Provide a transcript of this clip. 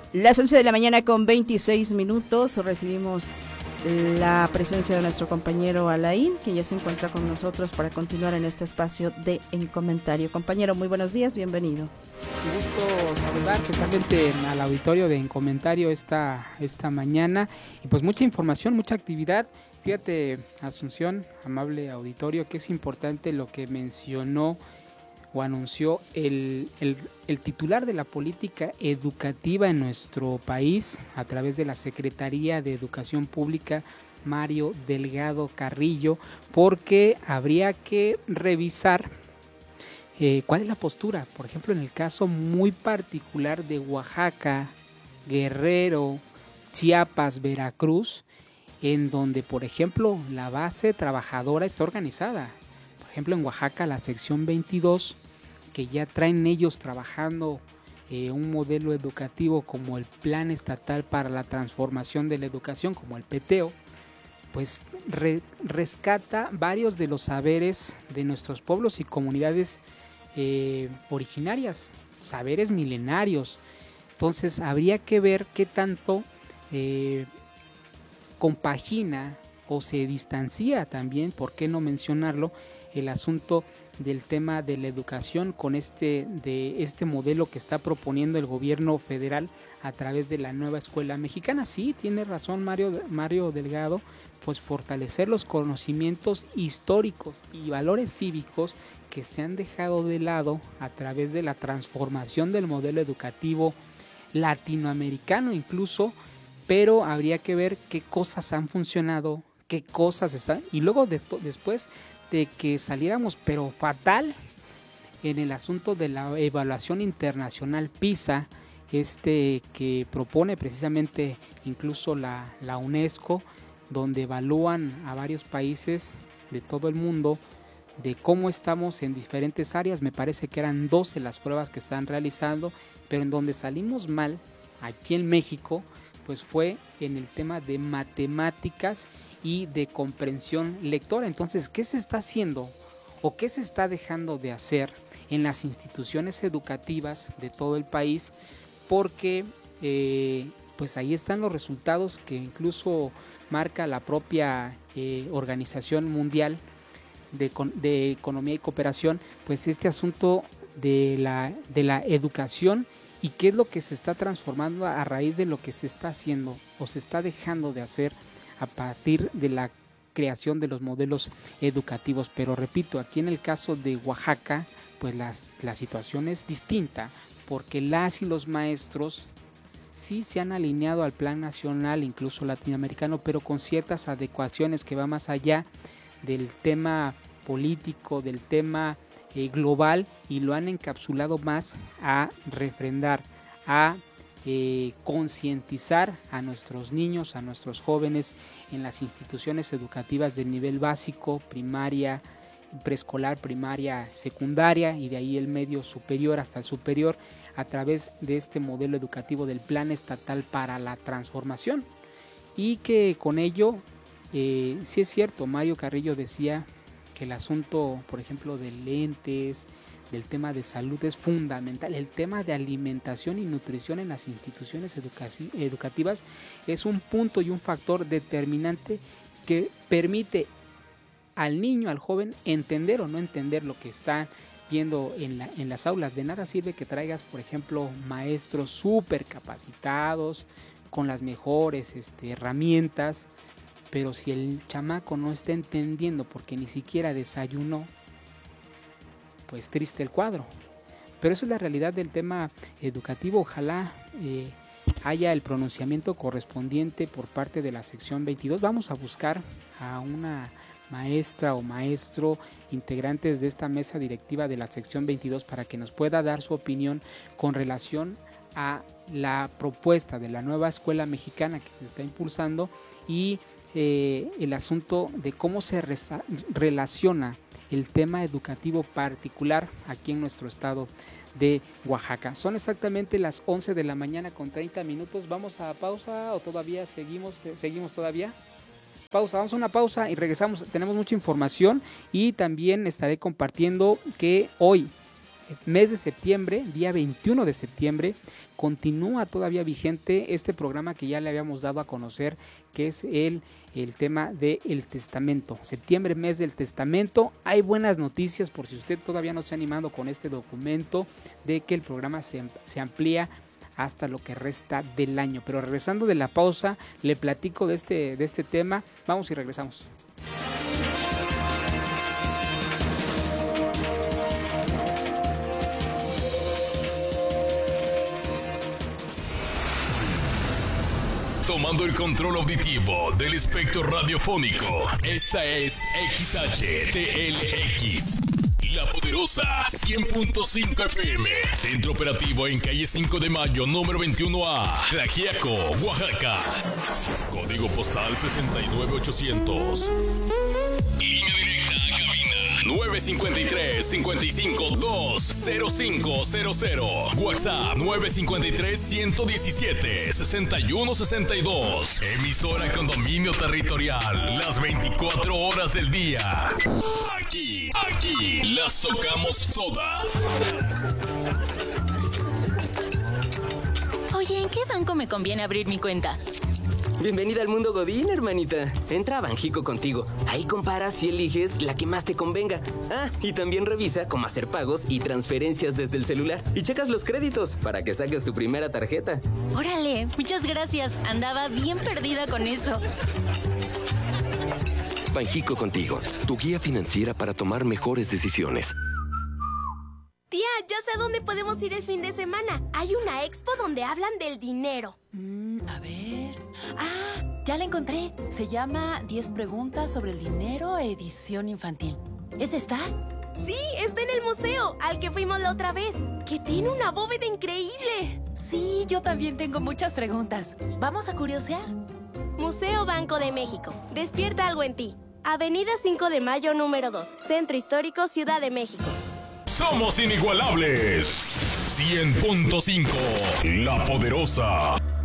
Las 11 de la mañana con 26 minutos recibimos la presencia de nuestro compañero Alain, que ya se encuentra con nosotros para continuar en este espacio de En Comentario. Compañero, muy buenos días, bienvenido. Un gusto saludar totalmente al auditorio de En Comentario esta mañana. Y pues mucha información, mucha actividad. Fíjate, Asunción, amable auditorio, que es importante lo que mencionó o anunció el titular de la política educativa en nuestro país a través de la Secretaría de Educación Pública, Mario Delgado Carrillo, porque habría que revisar cuál es la postura, por ejemplo, en el caso muy particular de Oaxaca, Guerrero, Chiapas, Veracruz, en donde, por ejemplo, la base trabajadora está organizada. Por ejemplo, en Oaxaca, la sección 22, que ya traen ellos trabajando un modelo educativo como el Plan Estatal para la Transformación de la Educación, como el PTEO, pues rescata varios de los saberes de nuestros pueblos y comunidades originarias, saberes milenarios. Entonces habría que ver qué tanto compagina o se distancia también, por qué no mencionarlo, el asunto del tema de la educación con este modelo que está proponiendo el gobierno federal a través de la nueva escuela mexicana. Sí, tiene razón Mario Delgado, pues fortalecer los conocimientos históricos y valores cívicos que se han dejado de lado a través de la transformación del modelo educativo latinoamericano incluso, pero habría que ver qué cosas han funcionado, qué cosas están, y luego después de que saliéramos pero fatal en el asunto de la evaluación internacional PISA, que propone precisamente incluso la UNESCO, donde evalúan a varios países de todo el mundo de cómo estamos en diferentes áreas. Me parece que eran 12 las pruebas que están realizando, pero en donde salimos mal aquí en México pues fue en el tema de matemáticas y de comprensión lectora. Entonces, ¿qué se está haciendo o qué se está dejando de hacer en las instituciones educativas de todo el país? Porque pues ahí están los resultados que incluso marca la propia Organización Mundial de Economía y Cooperación, pues este asunto de la educación y qué es lo que se está transformando a raíz de lo que se está haciendo o se está dejando de hacer a partir de la creación de los modelos educativos. Pero repito, aquí en el caso de Oaxaca, pues la situación es distinta, porque las y los maestros sí se han alineado al plan nacional, incluso latinoamericano, pero con ciertas adecuaciones que va más allá del tema político, del tema global, y lo han encapsulado más a refrendar, a concientizar a nuestros niños, a nuestros jóvenes en las instituciones educativas del nivel básico, primaria, preescolar, primaria, secundaria, y de ahí el medio superior hasta el superior, a través de este modelo educativo del Plan Estatal para la Transformación. Y que con ello, sí es cierto, Mario Carrillo decía que el asunto, por ejemplo, de lentes, del tema de salud es fundamental. El tema de alimentación y nutrición en las instituciones educativas es un punto y un factor determinante que permite al niño, al joven, entender o no entender lo que está viendo en las aulas. De nada sirve que traigas, por ejemplo, maestros súper capacitados, con las mejores herramientas, pero si el chamaco no está entendiendo porque ni siquiera desayunó, pues triste el cuadro. Pero eso es la realidad del tema educativo. Ojalá haya el pronunciamiento correspondiente por parte de la sección 22. Vamos a buscar a una maestra o maestro, integrantes de esta mesa directiva de la sección 22, para que nos pueda dar su opinión con relación a la propuesta de la nueva escuela mexicana que se está impulsando y el asunto de cómo se relaciona el tema educativo particular aquí en nuestro estado de Oaxaca. Son exactamente las 11 de la mañana con 30 minutos. ¿Vamos a pausa o todavía seguimos todavía? Pausa, vamos a una pausa y regresamos. Tenemos mucha información y también estaré compartiendo que hoy mes de septiembre, día 21 de septiembre, continúa todavía vigente este programa que ya le habíamos dado a conocer, que es el tema del testamento. Septiembre, mes del testamento. Hay buenas noticias por si usted todavía no se ha animado con este documento, de que el programa se amplía hasta lo que resta del año. Pero regresando de la pausa, le platico de este tema. Vamos y regresamos. Tomando el control auditivo del espectro radiofónico. Esta es XHTLX. La Poderosa 100.5 FM. Centro operativo en calle 5 de Mayo, número 21A. Tlaxiaco, Oaxaca. Código postal 69800. Línea directa a cabina 953-55-20500. WhatsApp 953-117-6162. Emisora con dominio territorial. Las 24 horas del día. Aquí las tocamos todas. Oye, ¿en qué banco me conviene abrir mi cuenta? Bienvenida al mundo Godín, hermanita. Entra a Banxico Contigo. Ahí comparas y eliges la que más te convenga. Ah, y también revisa cómo hacer pagos y transferencias desde el celular. Y checas los créditos para que saques tu primera tarjeta. Órale, muchas gracias. Andaba bien perdida con eso. Banxico Contigo, tu guía financiera para tomar mejores decisiones. Tía, ya sé a dónde podemos ir el fin de semana. Hay una expo donde hablan del dinero. A ver... Ah, ya la encontré. Se llama 10 preguntas sobre el dinero, edición infantil. ¿Es esta? Sí, está en el museo, al que fuimos la otra vez, que tiene una bóveda increíble. Sí, yo también tengo muchas preguntas. ¿Vamos a curiosear? Museo Banco de México. Despierta algo en ti. Avenida 5 de Mayo, número 2. Centro Histórico, Ciudad de México. Somos inigualables. 100.5. La Poderosa.